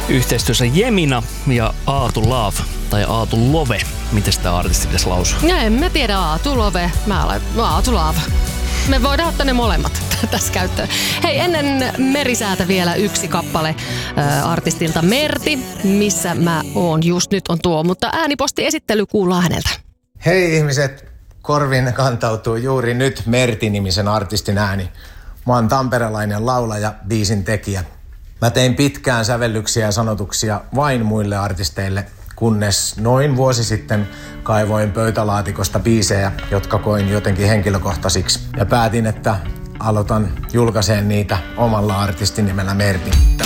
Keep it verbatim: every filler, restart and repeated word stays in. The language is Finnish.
yhteistyössä Jemina ja Aatu Love, tai Aatu Love. Miten sitä artisti pitäisi lausua? Ja en mä tiedä, Aatu Love. Mä olen Aatu Love. Me voidaan ottaa ne molemmat tässä käyttöön. Hei, ennen Merisäätä vielä yksi kappale ää, artistilta Merti. Missä mä oon just nyt on tuo, mutta äänipostiesittely kuullaan häneltä. Hei ihmiset, korviin kantautuu juuri nyt Merti-nimisen artistin ääni. Mä oon tamperelainen laulaja, biisin tekijä. Mä tein pitkään sävellyksiä ja sanotuksia vain muille artisteille, kunnes noin vuosi sitten kaivoin pöytälaatikosta biisejä, jotka koin jotenkin henkilökohtaisiksi. Ja päätin, että aloitan julkaiseen niitä omalla artistin nimellä Merti.